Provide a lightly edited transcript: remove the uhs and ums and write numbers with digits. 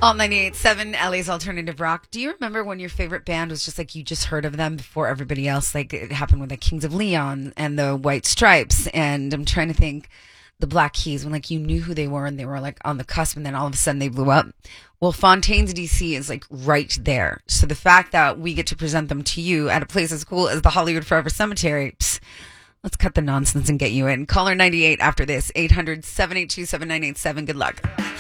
All 98.7 LA's Alternative Rock. Do you remember when your favorite band was just like you just heard of them before everybody else? Like it happened with the Kings of Leon and the White Stripes. And I'm trying to think the Black Keys when like you knew who they were and they were like on the cusp and then all of a sudden they blew up. Well, Fontaines DC is like right there. So the fact that we get to present them to you at a place as cool as the Hollywood Forever Cemetery, let's cut the nonsense and get you in. Caller 98 after this, 800-782-7987. Good luck.